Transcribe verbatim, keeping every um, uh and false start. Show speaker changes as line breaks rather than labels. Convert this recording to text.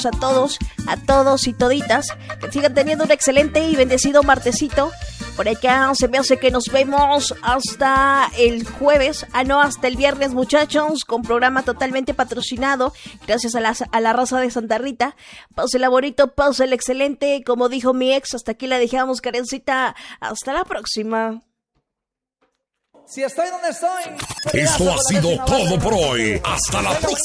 a todos, a todos y toditas, que sigan teniendo un excelente y bendecido martesito. Por acá se me hace que nos vemos hasta el jueves, ah no, hasta el viernes, muchachos, con programa totalmente patrocinado, gracias a la, a la raza de Santa Rita. Pásela bonito, pásela excelente, como dijo mi ex, hasta aquí la dejamos, Karencita, hasta la próxima.
Si estoy donde estoy.
Esto ha sido todo por hoy. Hasta la próxima.